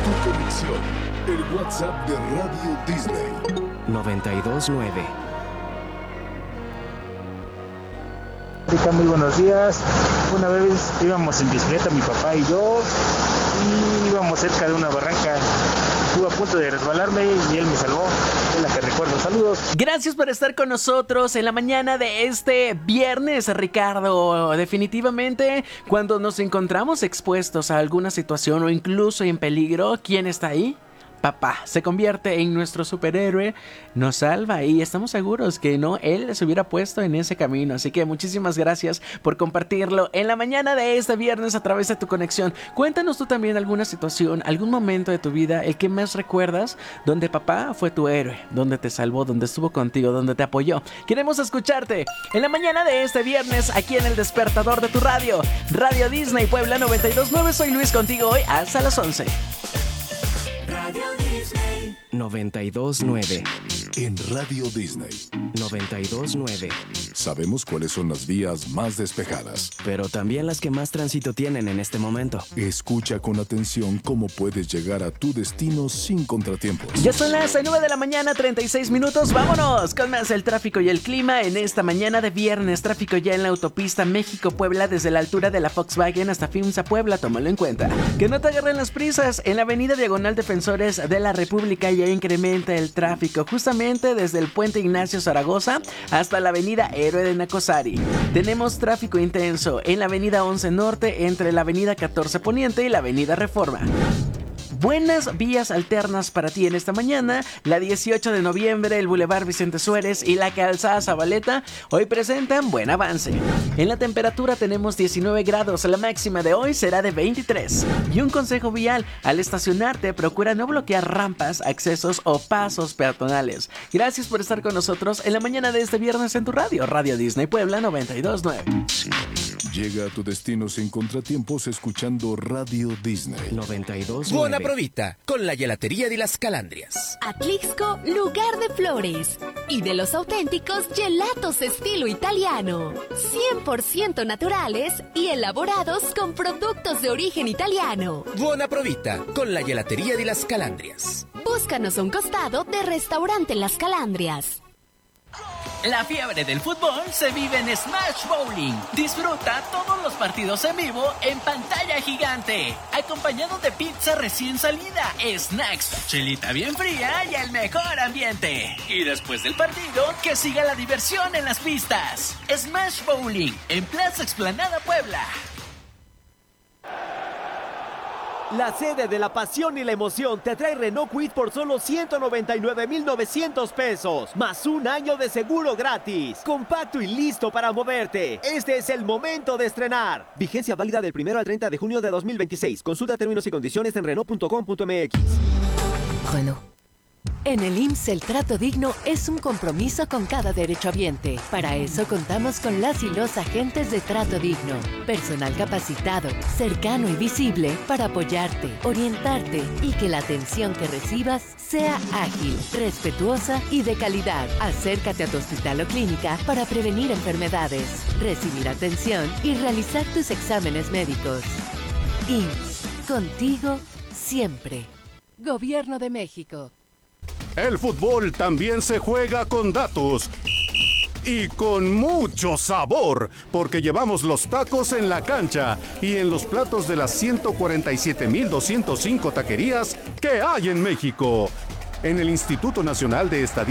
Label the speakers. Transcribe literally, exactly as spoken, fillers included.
Speaker 1: Tu conexión, el WhatsApp de Radio Disney.
Speaker 2: noventa y dos nueve.
Speaker 3: Muy buenos días. Una vez íbamos en bicicleta mi papá y yo y íbamos cerca de una barranca. Estuve a punto de resbalarme y él me salvó. Es la que recuerdo. Saludos.
Speaker 4: Gracias por estar con nosotros en la mañana de este viernes, Ricardo. Definitivamente, cuando nos encontramos expuestos a alguna situación o incluso en peligro, ¿quién está ahí? Papá se convierte en nuestro superhéroe, nos salva y estamos seguros que no, él se hubiera puesto en ese camino. Así que muchísimas gracias por compartirlo en la mañana de este viernes a través de tu conexión. Cuéntanos tú también alguna situación, algún momento de tu vida, el que más recuerdas, donde papá fue tu héroe, donde te salvó, donde estuvo contigo, donde te apoyó. Queremos escucharte en la mañana de este viernes aquí en el despertador de tu radio, Radio Disney Puebla noventa y dos nueve. Soy Luis contigo hoy hasta las once.
Speaker 2: Radio Disney noventa y dos nueve.
Speaker 1: En Radio Disney
Speaker 2: noventa y dos nueve.
Speaker 1: sabemos cuáles son las vías más despejadas,
Speaker 2: pero también las que más tránsito tienen en este momento.
Speaker 1: Escucha con atención cómo puedes llegar a tu destino sin contratiempos.
Speaker 4: Ya son las nueve de la mañana, treinta y seis minutos. Vámonos con más el tráfico y el clima en esta mañana de viernes. Tráfico ya en la autopista México-Puebla desde la altura de la Volkswagen hasta Fimsa Puebla. Tómalo en cuenta. Que no te agarren las prisas. En la avenida Diagonal Defensores de la República ya incrementa el tráfico, justamente desde el puente Ignacio Zaragoza hasta la avenida Héroe de Nacosari. Tenemos tráfico intenso en la avenida once Norte entre la avenida catorce Poniente y la avenida Reforma. Buenas vías alternas para ti en esta mañana. La dieciocho de noviembre, el Boulevard Vicente Suárez y la Calzada Zabaleta hoy presentan buen avance. En la temperatura tenemos diecinueve grados, la máxima de hoy será de veintitrés. Y un consejo vial, al estacionarte procura no bloquear rampas, accesos o pasos peatonales. Gracias por estar con nosotros en la mañana de este viernes en tu radio, Radio Disney Puebla noventa y dos nueve.
Speaker 1: Llega a tu destino sin contratiempos escuchando Radio Disney
Speaker 2: noventa y dos nueve.
Speaker 5: Buona provita con la gelatería de las Calandrias.
Speaker 6: Atlixco, lugar de flores y de los auténticos gelatos estilo italiano, cien por ciento naturales y elaborados con productos de origen italiano.
Speaker 5: Buona provita con la gelatería de las Calandrias.
Speaker 6: Búscanos a un costado de Restaurante Las Calandrias.
Speaker 4: La fiebre del fútbol se vive en Smash Bowling. Disfruta todos los partidos en vivo en pantalla gigante, acompañado de pizza recién salida, snacks, chelita bien fría y el mejor ambiente. Y después del partido, que siga la diversión en las pistas. Smash Bowling, en Plaza Explanada Puebla.
Speaker 7: La sede de la pasión y la emoción te trae Renault Kwid por solo ciento noventa y nueve mil novecientos pesos, más un año de seguro gratis. Compacto y listo para moverte. Este es el momento de estrenar. Vigencia válida del primero al treinta de junio de dos mil veintiséis. Consulta términos y condiciones en Renault punto com punto m x.
Speaker 6: Renault. En el I M S S el trato digno es un compromiso con cada derechohabiente. Para eso contamos con las y los agentes de trato digno. Personal capacitado, cercano y visible para apoyarte, orientarte y que la atención que recibas sea ágil, respetuosa y de calidad. Acércate a tu hospital o clínica para prevenir enfermedades, recibir atención y realizar tus exámenes médicos. I M S S, contigo siempre. Gobierno de México.
Speaker 8: El fútbol también se juega con datos y con mucho sabor, porque llevamos los tacos en la cancha y en los platos de las ciento cuarenta y siete mil doscientas cinco taquerías que hay en México. En el Instituto Nacional de Estadística